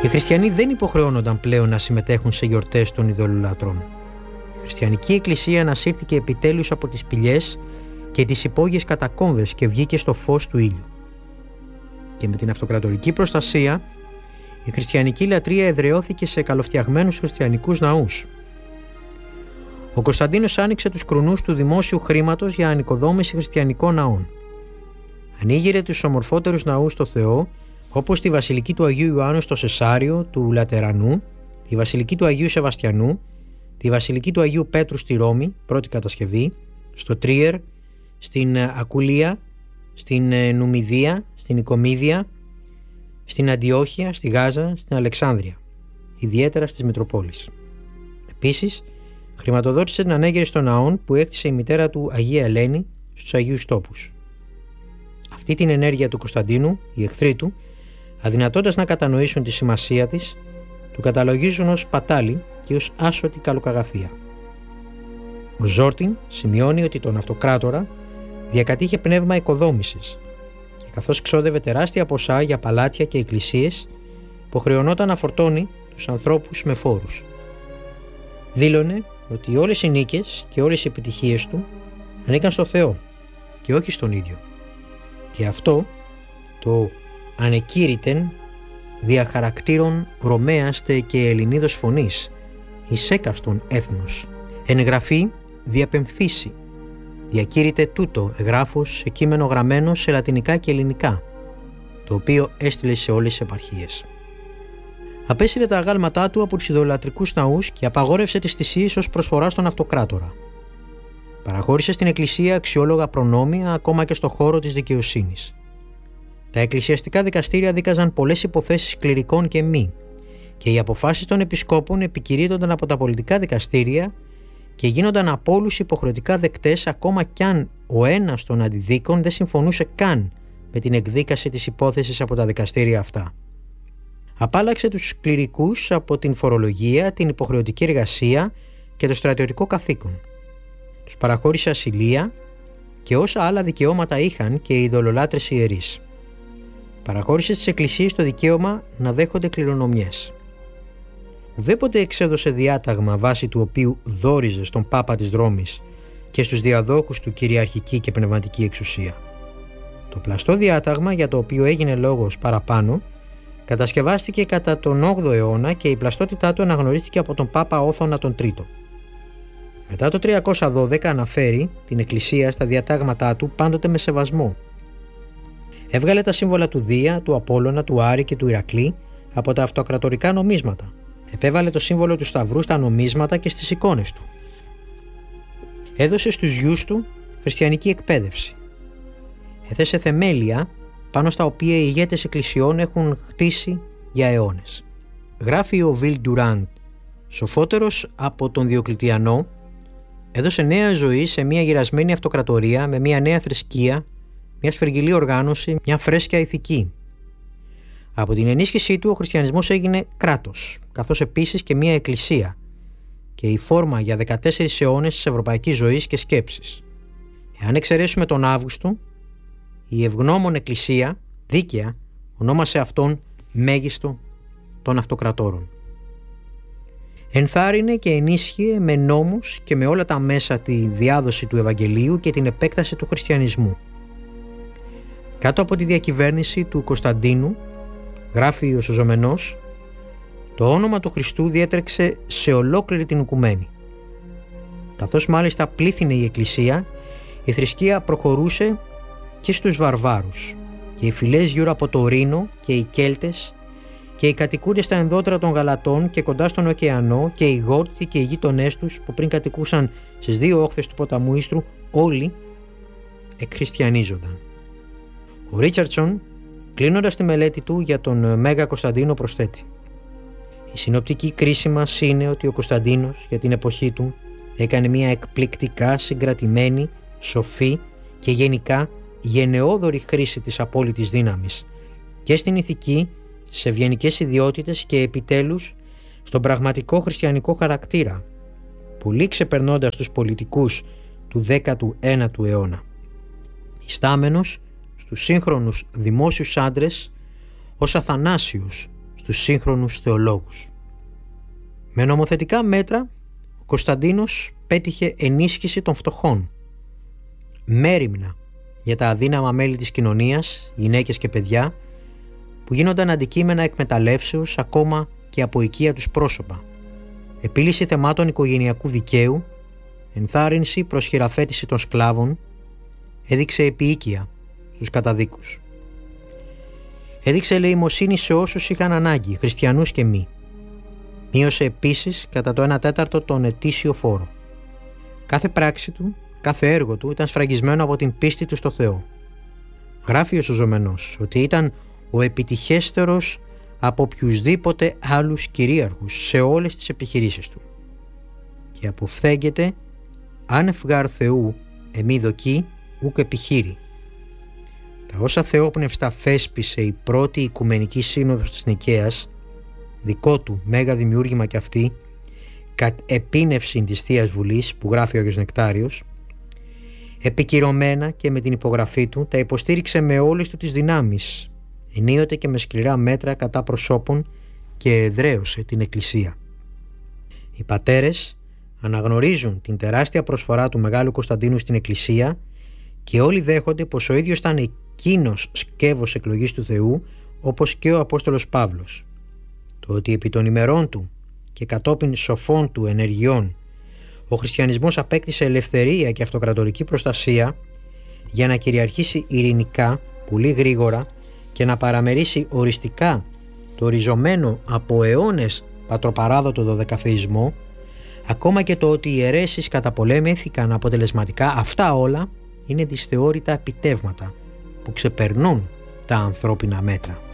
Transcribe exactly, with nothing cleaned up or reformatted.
Οι χριστιανοί δεν υποχρεώνονταν πλέον να συμμετέχουν σε γιορτές των ειδωλολατρών. Η χριστιανική εκκλησία ανασύρθηκε επιτέλους από τις σπηλιές και τις υπόγειες κατακόμβες και βγήκε στο φως του ήλιου. Και με την αυτοκρατορική προστασία, η χριστιανική λατρεία εδραιώθηκε σε καλοφτιαγμένους χριστιανικούς ναούς. Ο Κωνσταντίνος άνοιξε τους κρουνούς του δημόσιου χρήματος για ανοικοδόμηση χριστιανικών ναών. Ανήγειρε τους ομορφότερους ναούς στο Θεό, όπως τη Βασιλική του Αγίου Ιωάννου στο Σεσάριο του Λατερανού, τη Βασιλική του Αγίου Σεβαστιανού, τη Βασιλική του Αγίου Πέτρου στη Ρώμη, πρώτη κατασκευή, στο Τρίερ, στην Ακουλία, στην Νουμιδία, στην Οικομίδια, στην Αντιόχεια, στη Γάζα, στην Αλεξάνδρεια, ιδιαίτερα στις Μητροπόλεις. Επίσης, χρηματοδότησε την ανέγερση των ναών που έκτισε η μητέρα του Αγία Ελένη στους Αγίους Τόπους. Αυτή την ενέργεια του Κωνσταντίνου, οι εχθροί του, αδυνατώντας να κατανοήσουν τη σημασία της, του καταλογίζουν ως πατάλη και ως άσωτη καλοκαγαθία. Ο Ζόρτιν σημειώνει ότι τον αυτοκράτορα διακατήχε πνεύμα οικοδόμησης και καθώς ξόδευε τεράστια ποσά για παλάτια και εκκλησίες, υποχρεωνόταν να φορτώνει τους ανθρώπους με φόρους. Δήλωνε ότι όλες οι νίκες και όλες οι επιτυχίες του ανήκαν στο Θεό και όχι στον ίδιο. Και αυτό το ανεκήρυτεν διαχαρακτήρων Ρωμαίαστε και Ελληνίδος φωνής εις έκαστον έθνος. Εν γραφή διαπεμφθήσει. Διακήρυτε τούτο εγγράφος σε κείμενο γραμμένο σε λατινικά και ελληνικά, το οποίο έστειλε σε όλες τις επαρχίες. Απέσυρε τα αγάλματά του από τους ειδωλατρικούς ναούς και απαγόρευσε τις θυσίες ως προσφορά στον αυτοκράτορα. Παραχώρησε στην Εκκλησία αξιόλογα προνόμια ακόμα και στο χώρο της δικαιοσύνης. Τα εκκλησιαστικά δικαστήρια δίκαζαν πολλές υποθέσεις κληρικών και μη, και οι αποφάσεις των επισκόπων επικηρύττονταν από τα πολιτικά δικαστήρια και γίνονταν από όλους υποχρεωτικά δεκτές, ακόμα κι αν ο ένας των αντιδίκων δεν συμφωνούσε καν με την εκδίκαση της υπόθεσης από τα δικαστήρια αυτά. Απάλλαξε τους κληρικούς από την φορολογία, την υποχρεωτική εργασία και το στρατιωτικό καθήκον. Τους παραχώρησε ασυλία και όσα άλλα δικαιώματα είχαν και οι ειδωλολάτρες ιερείς. Παραχώρησε στις εκκλησίες το δικαίωμα να δέχονται κληρονομιές. Ουδέποτε εξέδωσε διάταγμα βάσει του οποίου δόριζε στον Πάπα της Ρώμης και στους διαδόχους του κυριαρχική και πνευματική εξουσία. Το πλαστό διάταγμα, για το οποίο έγινε λόγος παραπάνω, κατασκευάστηκε κατά τον όγδοο αιώνα και η πλαστότητά του αναγνωρίστηκε από τον Πάπα Όθωνα τον Τρίτο. Μετά το τριακόσια δώδεκα αναφέρει την Εκκλησία στα διατάγματά του πάντοτε με σεβασμό. Έβγαλε τα σύμβολα του Δία, του Απόλλωνα, του Άρη και του Ηρακλή από τα αυτοκρατορικά νομίσματα. Επέβαλε το σύμβολο του Σταυρού στα νομίσματα και στις εικόνες του. Έδωσε στους γιους του χριστιανική εκπαίδευση. Έθεσε θεμέλια πάνω στα οποία οι ηγέτες εκκλησιών έχουν χτίσει για αιώνες. Γράφει ο Βιλ Ντουράντ, σοφότερος από τον Διοκλητιανό, έδωσε νέα ζωή σε μια γυρασμένη αυτοκρατορία με μια νέα θρησκεία, μια σφεργιλή οργάνωση, μια φρέσκια ηθική. Από την ενίσχυσή του ο χριστιανισμός έγινε κράτος, καθώς επίσης και μια εκκλησία και η φόρμα για δεκατέσσερις αιώνες της ευρωπαϊκής ζωής και σκέψης. Εάν εξαιρέσουμε τον Αύγουστο, η ευγνώμων εκκλησία, δίκαια, ονόμασε αυτόν μέγιστο των αυτοκρατόρων. Ενθάρρυνε και ενίσχυε με νόμους και με όλα τα μέσα τη διάδοση του Ευαγγελίου και την επέκταση του χριστιανισμού. Κάτω από τη διακυβέρνηση του Κωνσταντίνου, γράφει ο Σωζομενός, το όνομα του Χριστού διέτρεξε σε ολόκληρη την οικουμένη. Καθώς μάλιστα πλήθυνε η Εκκλησία, η θρησκεία προχωρούσε και στους βαρβάρους και οι φυλές γύρω από το Ρήνο και οι Κέλτες και οι κατοικούντες στα ενδότερα των Γαλατών και κοντά στον ωκεανό και οι Γόρτοι και οι γείτονές τους που πριν κατοικούσαν στις δύο όχθες του ποταμού Ίστρου, όλοι εκχριστιανίζονταν. Ο Ρίτσαρτσον, κλείνοντας τη μελέτη του για τον Μέγα Κωνσταντίνο, προσθέτει: η συνοπτική κρίση μας είναι ότι ο Κωνσταντίνος για την εποχή του έκανε μια εκπληκτικά συγκρατημένη, σοφή και γενικά γενναιόδορη χρήση της απόλυτης δύναμης και στην ηθική, στις ευγενικές ιδιότητες και επιτέλους στον πραγματικό χριστιανικό χαρακτήρα, πολύ ξεπερνώντας τους πολιτικούς του δέκατου ένατου αιώνα. Ιστάμενος στους σύγχρονους δημόσιους άντρες ως Αθανάσιος στους σύγχρονους θεολόγους. Με νομοθετικά μέτρα, ο Κωνσταντίνος πέτυχε ενίσχυση των φτωχών, μέριμνα για τα αδύναμα μέλη της κοινωνίας, γυναίκες και παιδιά, που γίνονταν αντικείμενα εκμεταλλεύσεως ακόμα και από οικία τους πρόσωπα, επίλυση θεμάτων οικογενειακού δικαίου, ενθάρρυνση προς χειραφέτηση των σκλάβων, έδειξε επίοικια στους καταδίκους. Έδειξε ελεημοσύνη σε όσους είχαν ανάγκη, χριστιανούς και μη. Μείωσε επίσης κατά το ένα τέταρτο τον ετήσιο φόρο. Κάθε πράξη του, κάθε έργο του ήταν σφραγισμένο από την πίστη του στο Θεό. Γράφει ο Ζωζομενός ότι ήταν ο επιτυχέστερος από οποιουσδήποτε άλλους κυρίαρχους σε όλες τις επιχειρήσεις του. Και αποφθέγεται άνευ γάρ Θεού εμεί δοκεί ουκ επιχείρη. Τα όσα θεόπνευστα θέσπισε η πρώτη Οικουμενική Σύνοδος της Νικαίας, δικό του μέγα δημιούργημα κι αυτή, κατ' επίνευση της Θείας Βουλής που γράφει ο Άγιος Νεκτάριος, επικυρωμένα και με την υπογραφή του, τα υποστήριξε με όλες του τις δυνάμεις, ενίοτε και με σκληρά μέτρα κατά προσώπων, και εδραίωσε την Εκκλησία. Οι πατέρες αναγνωρίζουν την τεράστια προσφορά του Μεγάλου Κωνσταντίνου στην Εκκλησία και όλοι δέχονται πως ο ίδιος ήταν εκείνος σκεύος εκλογής του Θεού, όπως και ο Απόστολος Παύλος. Το ότι επί των ημερών του και κατόπιν σοφών του ενεργειών ο χριστιανισμός απέκτησε ελευθερία και αυτοκρατορική προστασία για να κυριαρχήσει ειρηνικά, πολύ γρήγορα, και να παραμερίσει οριστικά το ριζωμένο από αιώνες πατροπαράδοτο δωδεκαθεϊσμό, ακόμα και το ότι οι αιρέσεις καταπολέμηθηκαν αποτελεσματικά, αυτά όλα είναι δυσθεώρητα επιτεύγματα που ξεπερνούν τα ανθρώπινα μέτρα.